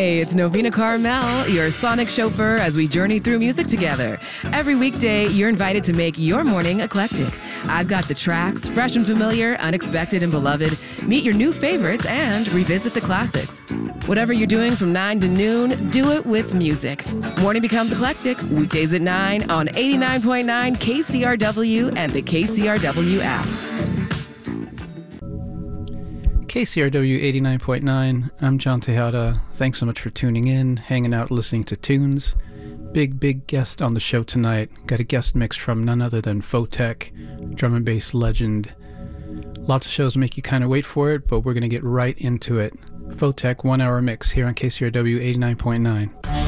Hey, it's Novena Carmel, your sonic chauffeur as we journey through music together. Every weekday, you're invited to make your morning eclectic. I've got the tracks, fresh and familiar, unexpected and beloved. Meet your new favorites and revisit the classics. Whatever you're doing from 9 to noon, do it with music. Morning becomes eclectic, weekdays at 9 on 89.9 KCRW and the KCRW app. KCRW 89.9, I'm John Tejada. Thanks so much for tuning in, hanging out, listening to tunes. Big guest on the show tonight. Got a guest mix from none other than Photek, drum and bass legend. Lots of shows make you kind of wait for it, but we're going to get right into it. Photek 1 hour mix here on KCRW 89.9.